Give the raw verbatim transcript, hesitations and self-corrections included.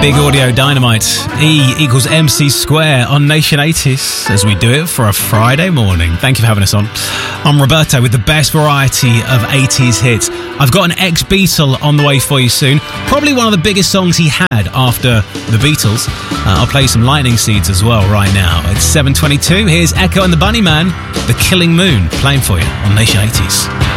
Big Audio Dynamite. E equals M C Square on Nation eighties as we do it for a Friday morning. Thank you for having us on. I'm Roberto with the best variety of eighties hits. I've got an ex-Beatle on the way for you soon. Probably one of the biggest songs he had after the Beatles. Uh, I'll play some Lightning Seeds as well right now. It's seven twenty-two. Here's Echo and the Bunnyman, The Killing Moon, playing for you on Nation eighties.